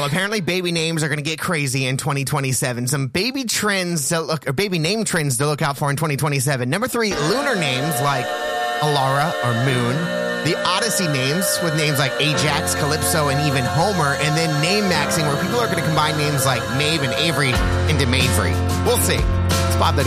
apparently baby names are going to get crazy in 2027. Some baby baby name trends to look out for in 2027. Number 3, lunar names like Alara or Moon. The Odyssey names with names like Ajax, Calypso, and even Homer. And then name maxing where people are going to combine names like Maeve and Avery into Mavery. We'll see. It's Bob the